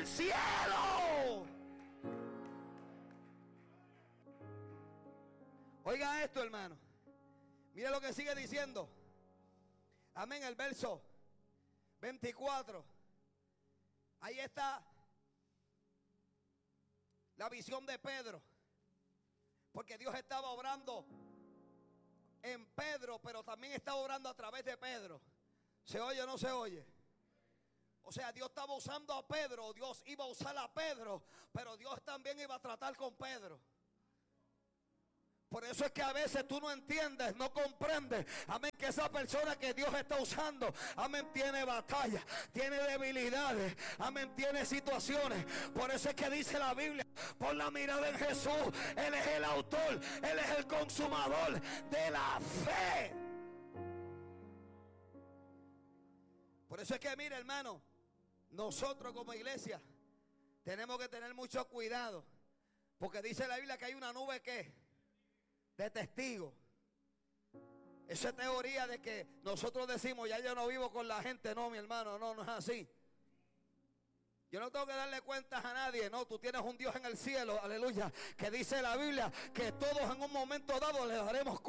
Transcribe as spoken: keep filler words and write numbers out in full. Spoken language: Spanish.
el cielo. Oiga esto, hermano. Mira lo que sigue diciendo. Amén, el verso veinticuatro. Ahí está la visión de Pedro. Porque Dios estaba obrando en Pedro, pero también estaba obrando a través de Pedro. ¿Se oye o no se oye? O sea, Dios estaba usando a Pedro. Dios iba a usar a Pedro, pero Dios también iba a tratar con Pedro. Por eso es que a veces tú no entiendes, no comprendes, amén, que esa persona que Dios está usando, amén, tiene batallas, tiene debilidades, amén, tiene situaciones. Por eso es que dice la Biblia: pon la mirada en Jesús. Él es el autor, Él es el consumador de la fe. Por eso es que, mire, hermano, nosotros como iglesia tenemos que tener mucho cuidado, porque dice la Biblia que hay una nube que de testigos. Esa teoría de que nosotros decimos: ya yo no vivo con la gente. No, mi hermano, no, no es así. Yo no tengo que darle cuentas a nadie. No, tú tienes un Dios en el cielo, aleluya, que dice la Biblia que todos en un momento dado le daremos cuenta.